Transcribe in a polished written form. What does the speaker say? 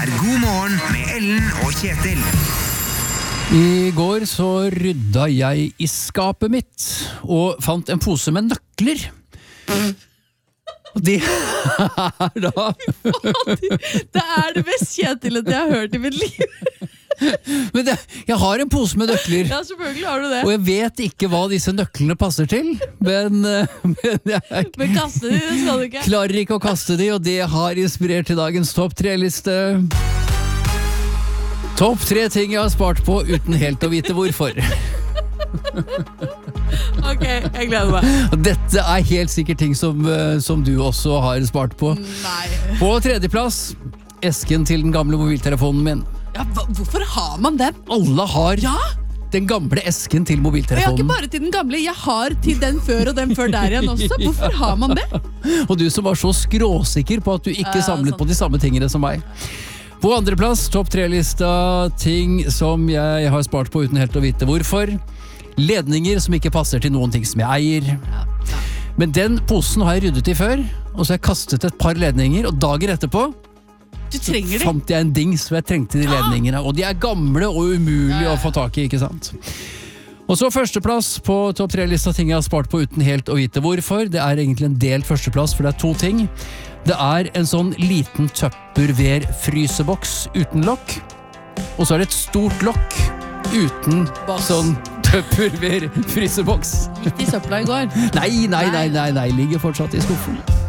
God morgen med Ellen og Kjetil. I går så rydda jeg i skapet mitt og fant en pose med nøkler. Og de er da Det er det mest Kjetilete jeg har hørt i mitt liv. Men jeg har en pose med nøkler. Ja, selvfølgelig har du det. Og jeg vet ikke hva disse nøklene passer til, men jeg Men kaste de, det skal du ikke. klarer ikke å kaste de, og det har inspirert til dagens topp 3-liste. Topp 3 ting jeg har spart på uten helt å vite hvorfor. Ok, jeg gleder meg. Og dette er helt sikkert ting som du også har spart på. Nei. På 3. plass, esken til den gamle mobiltelefonen min. Ja, hvorfor har man den? Alle har Ja, den gamle esken til og jeg har ikke mobiltelefonen. bare til den gamle, jeg har til den før og den før der igjen også. Hvorfor har man det? Og du som var så skråsikker på at du ikke Ja, samlet sant. på de samme tingene som meg. På 2. plass, topp 3-lista, ting som jeg har spart på uten helt å vite hvorfor. Ledninger som ikke passer til noen ting som jeg eier. Men den posen har jeg ryddet i før, og så har jeg kastet et par ledninger, og dager etterpå Du trenger det. fant jeg en dings hvor jeg trengte de ledningene, og de er gamle og umulig å få tak i, ikke sant? Og så 1. plass på topp 3-lista ting jeg har spart på uten helt å vite hvorfor. Det er egentlig en delt 1. plass, for det er 2 ting. Det er en sånn liten Tupperware fryseboks uten lokk, og så er det et stort lokk uten Boks. sånn Tupperware fryseboks. Gikk i søpla i går. Nei, ligger fortsatt i skuffen.